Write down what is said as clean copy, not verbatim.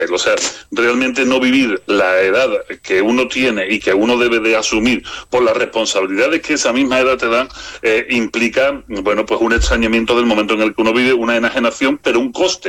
O sea, realmente no vivir la edad que uno tiene y que uno debe de asumir por las responsabilidades que esa misma edad te dan, implica, bueno, pues un extrañamiento del momento en el que uno vive, una enajenación, pero un coste